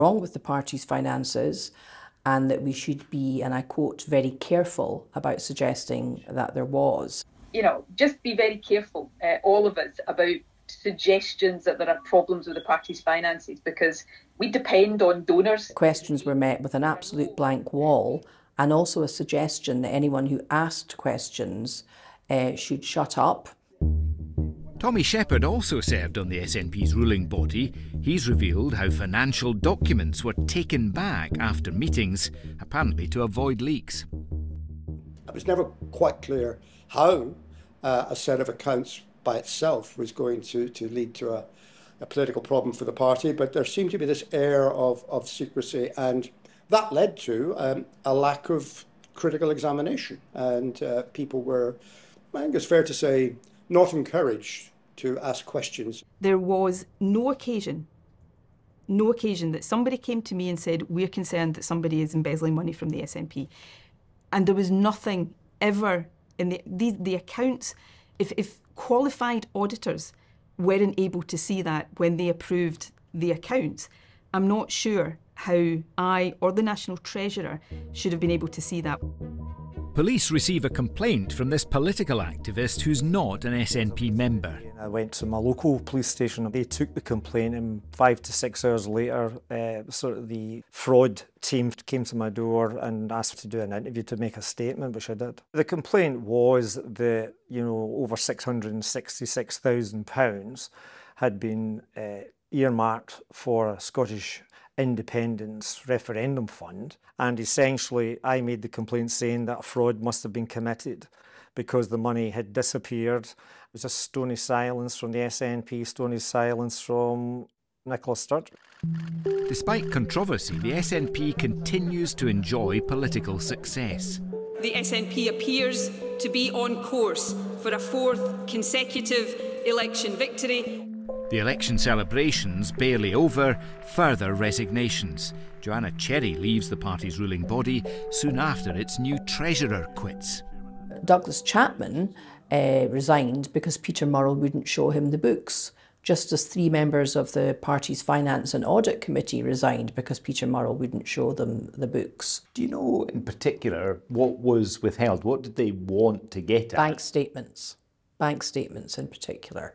wrong with the party's finances, and that we should be, and I quote, very careful about suggesting that there was. You know, just be very careful, all of us, about suggestions that there are problems with the party's finances, because we depend on donors. Questions were met with an absolute blank wall, and also a suggestion that anyone who asked questions should shut up. Tommy Sheppard also served on the SNP's ruling body. He's revealed how financial documents were taken back after meetings, apparently to avoid leaks. It was never quite clear how a set of accounts by itself was going to lead to a political problem for the party, but there seemed to be this air of secrecy, and that led to a lack of critical examination, and people were, I think it's fair to say, not encouraged to ask questions. There was no occasion that somebody came to me and said, we're concerned that somebody is embezzling money from the SNP. And there was nothing ever in the accounts. If qualified auditors weren't able to see that when they approved the accounts, I'm not sure how I or the National Treasurer should have been able to see that. Police receive a complaint from this political activist who's not an SNP member. I went to my local police station. They took the complaint, and 5 to 6 hours later, the fraud team came to my door and asked to do an interview to make a statement, which I did. The complaint was that, over £666,000 had been earmarked for a Scottish independence referendum fund, and essentially I made the complaint saying that a fraud must have been committed because the money had disappeared. It was just stony silence from the SNP, stony silence from Nicola Sturgeon. Despite controversy, the SNP continues to enjoy political success. The SNP appears to be on course for a fourth consecutive election victory. The election celebrations barely over, further resignations. Joanna Cherry leaves the party's ruling body soon after its new treasurer quits. Douglas Chapman resigned because Peter Murrell wouldn't show him the books, just as 3 members of the party's Finance and Audit Committee resigned because Peter Murrell wouldn't show them the books. Do you know in particular what was withheld? What did they want to get at? Bank statements in particular.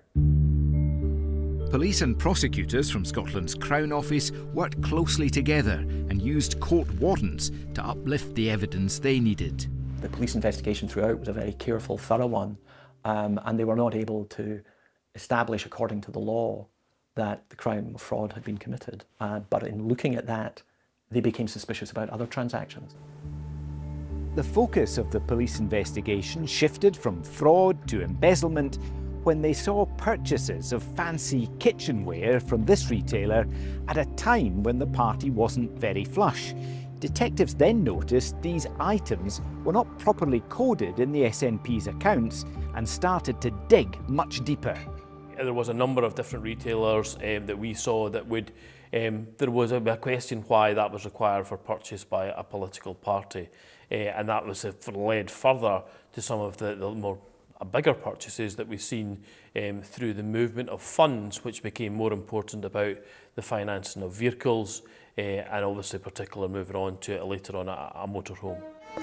Police and prosecutors from Scotland's Crown Office worked closely together and used court wardens to uplift the evidence they needed. The police investigation throughout was a very careful, thorough one, and they were not able to establish, according to the law, that the crime of fraud had been committed. But in looking at that, they became suspicious about other transactions. The focus of the police investigation shifted from fraud to embezzlement when they saw purchases of fancy kitchenware from this retailer at a time when the party wasn't very flush. Detectives then noticed these items were not properly coded in the SNP's accounts and started to dig much deeper. There was a number of different retailers that we saw that would, there was a question why that was required for purchase by a political party, and that was led further to some of the more bigger purchases that we've seen through the movement of funds, which became more important about the financing of vehicles, and obviously particularly moving on to later on a motorhome.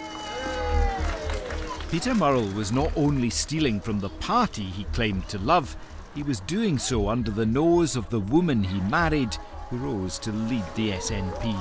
Peter Murrell was not only stealing from the party he claimed to love, he was doing so under the nose of the woman he married, who rose to lead the SNP.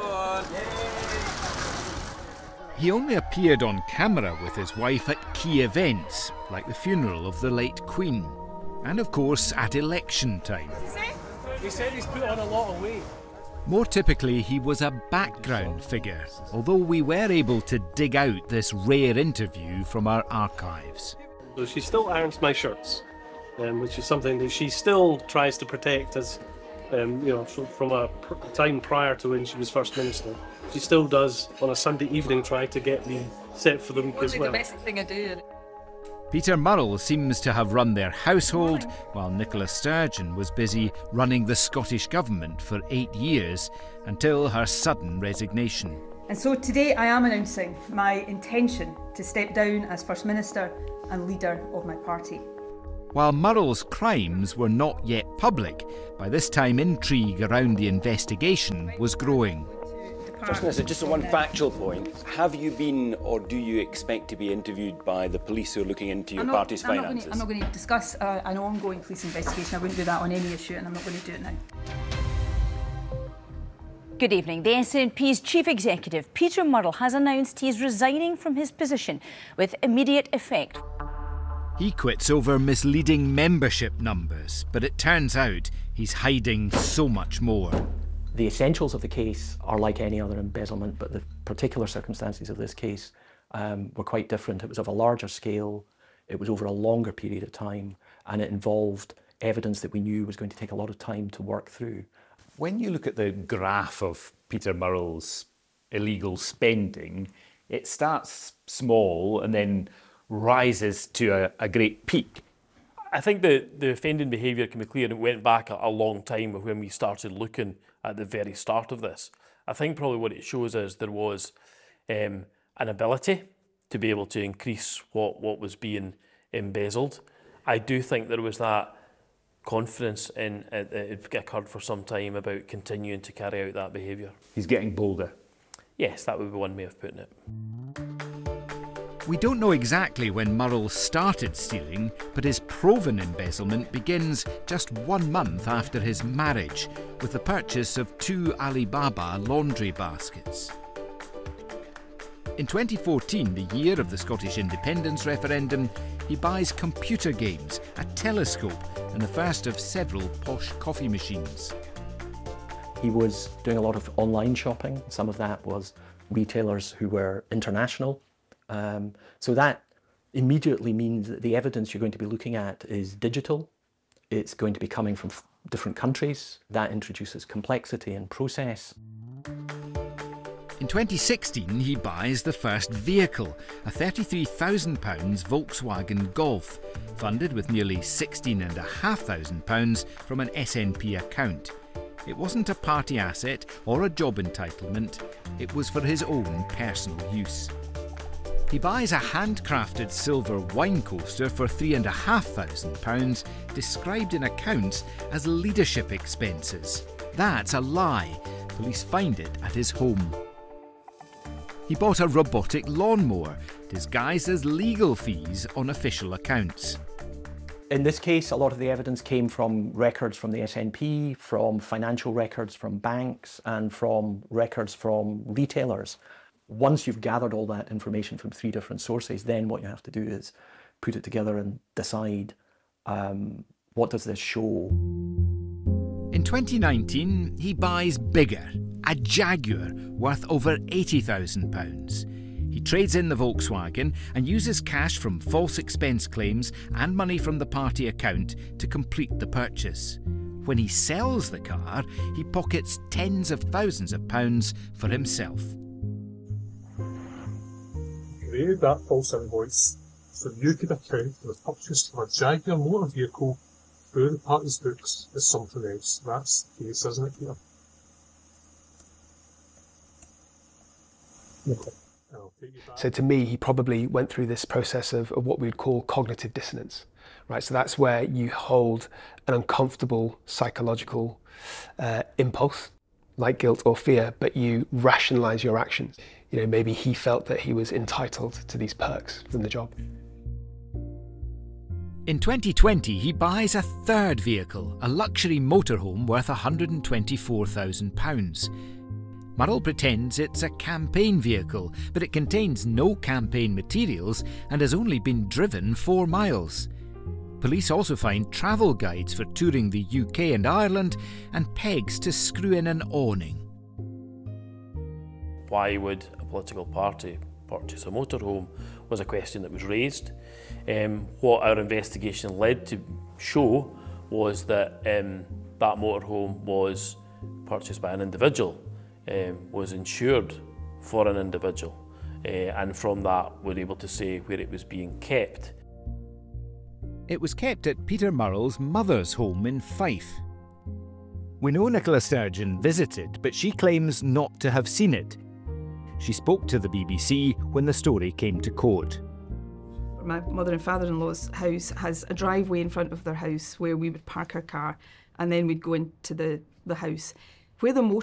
He only appeared on camera with his wife at key events, like the funeral of the late Queen, and of course at election time. He said he's put on a lot of weight. More typically, he was a background figure, although we were able to dig out this rare interview from our archives. So she still irons my shirts, which is something that she still tries to protect as, from a time prior to when she was First Minister. She still does, on a Sunday evening, try to get me set for them as well. The best thing I do. Peter Murrell seems to have run their household, while Nicola Sturgeon was busy running the Scottish Government for 8 years, until her sudden resignation. And so today I am announcing my intention to step down as First Minister and leader of my party. While Murrell's crimes were not yet public, by this time intrigue around the investigation was growing. Just one factual point. Have you been or do you expect to be interviewed by the police who are looking into your party's finances? I'm not going to discuss an ongoing police investigation. I wouldn't do that on any issue, and I'm not going to do it now. Good evening. The SNP's chief executive, Peter Murrell, has announced he is resigning from his position with immediate effect. He quits over misleading membership numbers, but it turns out he's hiding so much more. The essentials of the case are like any other embezzlement, but the particular circumstances of this case were quite different. It was of a larger scale, it was over a longer period of time, and it involved evidence that we knew was going to take a lot of time to work through. When you look at the graph of Peter Murrell's illegal spending, it starts small and then rises to a great peak. I think the offending behaviour can be clear, and it went back a long time when we started looking at the very start of this. I think probably what it shows is there was an ability to be able to increase what was being embezzled. I do think there was that confidence in it occurred for some time about continuing to carry out that behaviour. He's getting bolder. Yes, that would be one way of putting it. We don't know exactly when Murrell started stealing, but his proven embezzlement begins just 1 month after his marriage, with the purchase of 2 Alibaba laundry baskets. In 2014, the year of the Scottish independence referendum, he buys computer games, a telescope, and the first of several posh coffee machines. He was doing a lot of online shopping. Some of that was retailers who were international. So that immediately means that the evidence you're going to be looking at is digital. It's going to be coming from different countries. That introduces complexity and process. In 2016, he buys the first vehicle, a £33,000 Volkswagen Golf, funded with nearly £16,500 from an SNP account. It wasn't a party asset or a job entitlement, it was for his own personal use. He buys a handcrafted silver wine coaster for £3,500, described in accounts as leadership expenses. That's a lie. Police find it at his home. He bought a robotic lawnmower, disguised as legal fees on official accounts. In this case, a lot of the evidence came from records from the SNP, from financial records from banks, and from records from retailers. Once you've gathered all that information from 3 different sources, then what you have to do is put it together and decide what does this show. In 2019, he buys bigger, a Jaguar worth over £80,000. He trades in the Volkswagen and uses cash from false expense claims and money from the party account to complete the purchase. When he sells the car, he pockets tens of thousands of pounds for himself. Created that false invoice so you could account for the purchase of a Jaguar motor vehicle through the party's books as something else. That's the case, isn't it, Peter? Okay. So to me, he probably went through this process of what we would call cognitive dissonance, right? So that's where you hold an uncomfortable psychological impulse, like guilt or fear, but you rationalize your actions. You know, maybe he felt that he was entitled to these perks from the job. In 2020, he buys a third vehicle, a luxury motorhome worth £124,000. Murrell pretends it's a campaign vehicle, but it contains no campaign materials and has only been driven 4 miles. Police also find travel guides for touring the UK and Ireland and pegs to screw in an awning. Why would a political party purchase a motorhome was a question that was raised. What our investigation led to show was that that motorhome was purchased by an individual, was insured for an individual, and from that we're able to say where it was being kept. It was kept at Peter Murrell's mother's home in Fife. We know Nicola Sturgeon visited, but she claims not to have seen it. She spoke to the BBC when the story came to court. my mother and father-in-law's house has a driveway in front of their house where we would park our car, and then we'd go into the house. Where the motor